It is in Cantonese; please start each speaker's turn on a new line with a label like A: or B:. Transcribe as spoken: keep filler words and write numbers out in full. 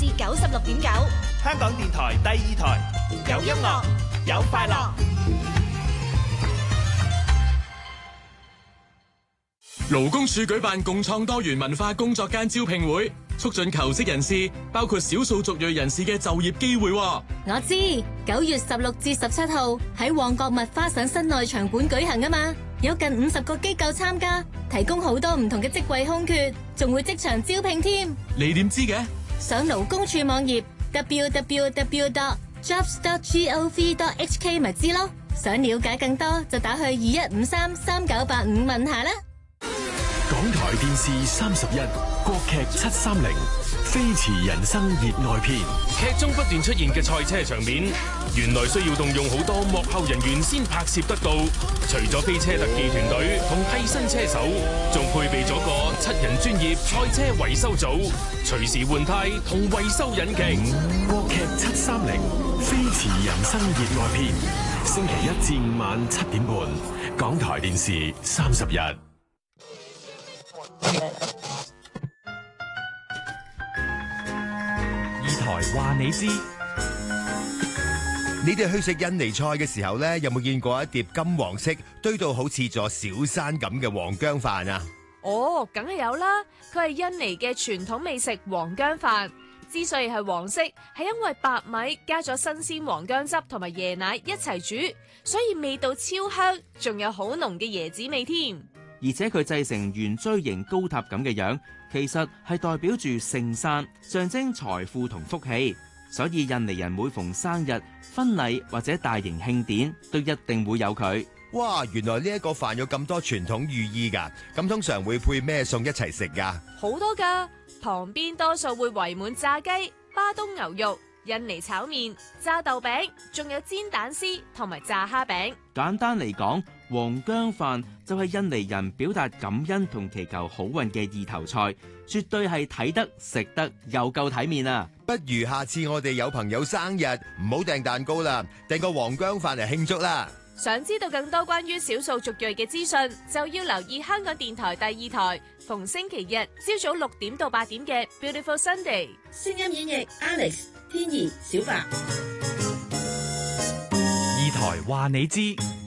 A: 至九十六點九，
B: 香港電台第二台，有音樂，有快樂。
C: 勞工處舉辦共創多元文化工作間招聘會，促進求職人士，包括少數族裔人士嘅就業機會。
D: 我知，九月十六至十七號喺旺角麥花臣室內場館舉行啊嘛，有近五十個機構參加，提供好多唔同嘅職位空缺，仲會即場招聘添。
C: 你點知嘅？
D: 上勞工處網頁 double-u double-u double-u dot jobs dot gov dot h k 咪知咯。想了解更多就打去二一五三三九八五問下啦。
E: 港台電視三十一，國劇七三零，飛馳人生熱愛篇。
F: 劇中不斷出現嘅賽車場面，原來需要動用好多幕後人員先拍攝得到。除咗飛車特技團隊同替身車手，仲配備咗個七人專業賽車維修組，隨時換胎同維修引擎。
E: 國劇七三零，飛馳人生熱愛篇，星期一至五晚七點半，港台電視三十一。
G: 二台話你知，
H: 你哋去食印尼菜嘅時候咧，有冇見過一碟金黃色堆到好似座小山咁嘅黃薑飯啊？
I: 哦，梗係有啦，佢係印尼嘅傳統美食黃薑飯。之所以係黃色，係因為白米加咗新鮮黃薑汁同埋椰奶一齊煮，所以味道超香，仲有好濃嘅椰子味添。
G: 而且佢製成圓錐形高塔咁嘅樣，其實係代表住聖山，象徵財富同福氣。所以印尼人每逢生日、婚禮或者大型慶典，都一定會有佢。
H: 哇！原來呢一個飯有咁多傳統寓意㗎，咁通常會配咩餸一齊食㗎？
I: 好多㗎，旁邊多數會圍滿炸雞、巴東牛肉、印尼炒麵、炸豆餅，仲有煎蛋絲同埋炸蝦餅。
G: 簡單嚟講，黃薑飯就係印尼人表達感恩同祈求好運嘅意頭菜，絕對係睇得食得又夠體面啊！
H: 不如下次我哋有朋友生日，唔好訂蛋糕啦，訂個黃薑飯嚟慶祝啦！
I: 想知道更多關於少數族裔嘅資訊，就要留意香港電台第二台，逢星期日朝早六點到八點嘅 Beautiful Sunday。
J: 聲音演繹 Alex、天怡、小白。
G: 二台話你知。